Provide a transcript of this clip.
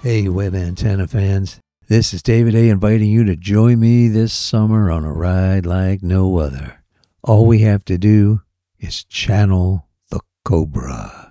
Hey, Web Antenna fans. This is David A. inviting you to join me this summer on a ride like no other. All we have to do is channel the Cobra.